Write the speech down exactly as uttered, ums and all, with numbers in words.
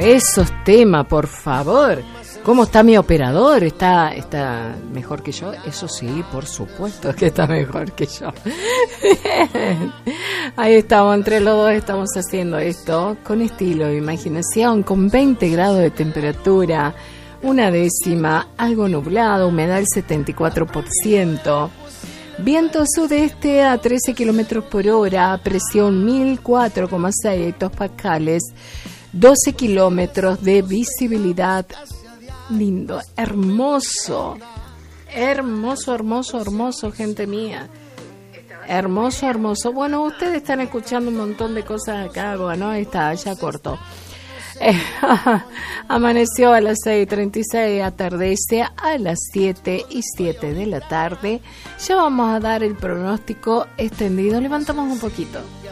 esos temas, por favor. ¿Cómo está mi operador? ¿Está, está mejor que yo? Eso sí, por supuesto que está mejor que yo. Ahí estamos, entre los dos estamos haciendo esto con estilo, imaginación, con veinte grados de temperatura, una décima, algo nublado, humedad del setenta y cuatro por ciento. Viento sudeste a trece kilómetros por hora, presión mil cuatro coma seis hectopascales, doce kilómetros de visibilidad. Lindo, hermoso, hermoso, hermoso, hermoso, gente mía. Hermoso, hermoso. Bueno, ustedes están escuchando un montón de cosas acá, bueno, está, ya cortó. Eh, amaneció a las seis y treinta y seis, atardece a las siete y siete de la tarde. Ya vamos a dar el pronóstico extendido. Levantamos un poquito.